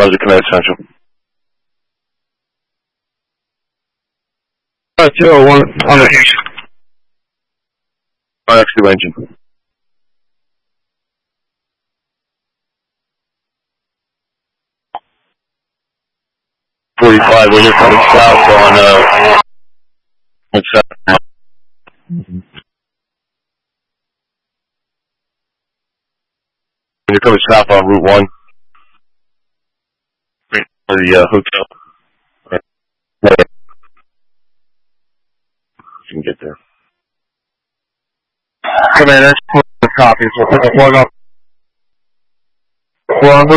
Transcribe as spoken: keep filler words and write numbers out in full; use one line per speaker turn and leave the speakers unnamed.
Roger, Command Central. Uh, two oh one, on the R X two engine. forty-five, when you're coming south on, uh, what's that? Mm-hmm. When you're coming south on Route one, for the, uh, hotel. Right. You can get there. Command, that's a copy, so put the plug up. Well,